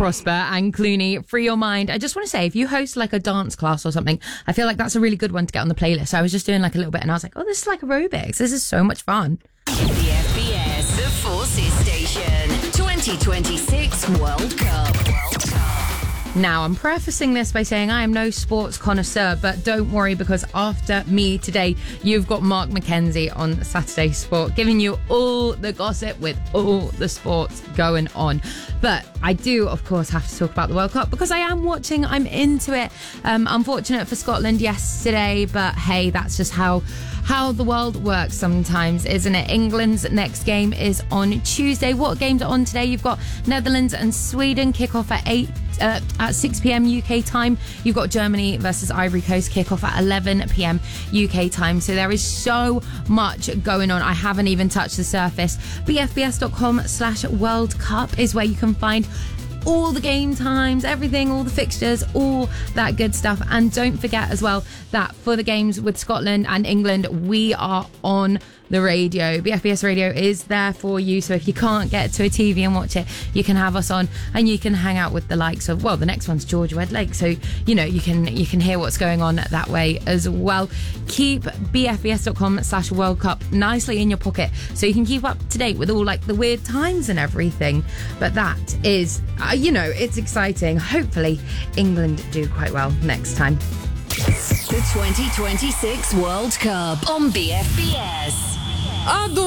Prosper and Clooney, Free Your Mind. I just want to say, if you host like a dance class or something, I feel like that's a really good one to get on the playlist. So I was just doing like a little bit and I was like, oh, this is like aerobics. This is so much fun. The FBS, the Forces Station, 2026 World Cup. Now, I'm prefacing this by saying I am no sports connoisseur, but don't worry, because after me today, you've got Mark McKenzie on Saturday Sport, giving you all the gossip with all the sports going on. But I do, of course, have to talk about the World Cup because I am watching. I'm into it. Unfortunate for Scotland yesterday, but hey, that's just how the world works sometimes, isn't it? England's next game is on Tuesday. What games are on today? You've got Netherlands and Sweden kick off at 6 p.m. UK time. You've got Germany versus Ivory Coast kick off at 11 p.m. UK time. So there is so much going on. I haven't even touched the surface. bfbs.com/World Cup is where you can find all the game times, everything, all the fixtures, all that good stuff. And don't forget as well that for the games with Scotland and England, we are on the radio. BFBS Radio is there for you. So if you can't get to a TV and watch it, you can have us on and you can hang out with the likes of, well, the next one's George Wedlake. So, you know, you can hear what's going on that way as well. Keep bfbs.com/World Cup nicely in your pocket so you can keep up to date with all like the weird times and everything. But that is, it's exciting. Hopefully England do quite well next time. The 2026 World Cup on BFBS.